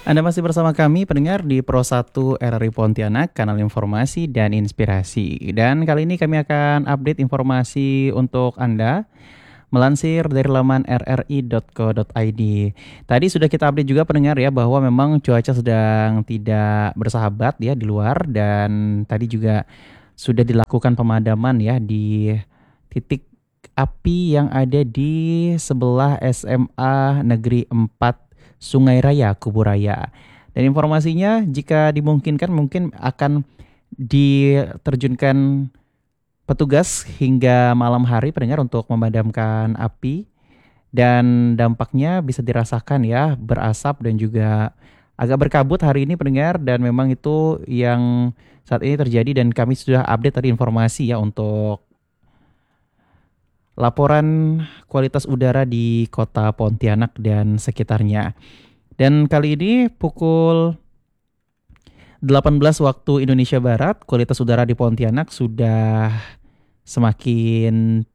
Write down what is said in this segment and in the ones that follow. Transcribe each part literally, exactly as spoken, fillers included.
Anda masih bersama kami pendengar di Pro satu R R I Pontianak, kanal informasi dan inspirasi. Dan kali ini kami akan update informasi untuk Anda melansir dari laman r r i dot co dot i d. Tadi sudah kita update juga pendengar ya bahwa memang cuaca sedang tidak bersahabat ya di luar, dan tadi juga sudah dilakukan pemadaman ya di titik api yang ada di sebelah S M A Negeri empat Sungai Raya, Kuburaya. Dan informasinya jika dimungkinkan mungkin akan diterjunkan petugas hingga malam hari pendengar untuk memadamkan api, dan dampaknya bisa dirasakan ya, berasap dan juga agak berkabut hari ini pendengar, dan memang itu yang saat ini terjadi. Dan kami sudah update tadi informasi ya untuk laporan kualitas udara di kota Pontianak dan sekitarnya. Dan kali ini pukul delapan belas waktu Indonesia Barat, kualitas udara di Pontianak sudah semakin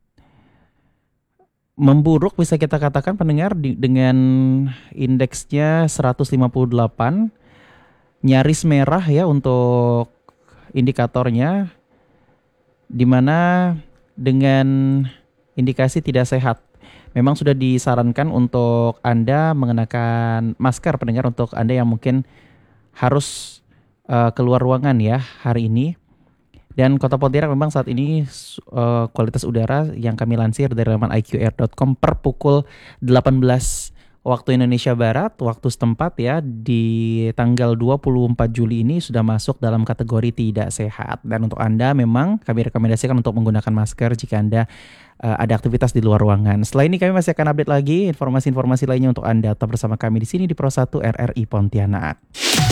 memburuk bisa kita katakan pendengar, di, dengan indeksnya seratus lima puluh delapan, nyaris merah ya untuk indikatornya, dimana dengan indikasi tidak sehat. Memang sudah disarankan untuk Anda mengenakan masker pendengar, untuk Anda yang mungkin harus uh, keluar ruangan ya hari ini. Dan Kota Pontianak memang saat ini uh, kualitas udara yang kami lansir dari laman i q r dot com per pukul delapan belas waktu Indonesia Barat, waktu setempat ya, di tanggal dua puluh empat Juli ini sudah masuk dalam kategori tidak sehat. Dan untuk Anda memang kami rekomendasikan untuk menggunakan masker jika Anda uh, ada aktivitas di luar ruangan. Setelah ini kami masih akan update lagi informasi-informasi lainnya untuk Anda. Tetap bersama kami di sini di Pro satu R R I Pontianak.